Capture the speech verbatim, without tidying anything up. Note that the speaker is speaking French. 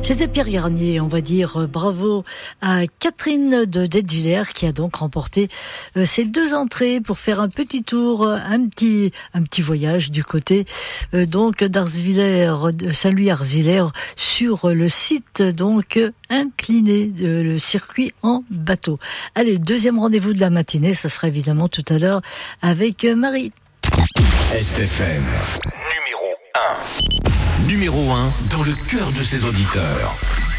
C'était Pierre Garnier, on va dire euh, bravo à Catherine de Detwiller qui a donc remporté euh, ces deux entrées pour faire un petit tour, euh, un petit un petit voyage du côté euh, donc d'Arzviller, de Saint-Louis-Arzviller, sur le site donc incliné de le circuit en bateau. Allez, deuxième rendez-vous de la matinée, ça sera évidemment tout à l'heure avec euh, Marie. S F M numéro un. Numéro un dans le cœur de ses auditeurs.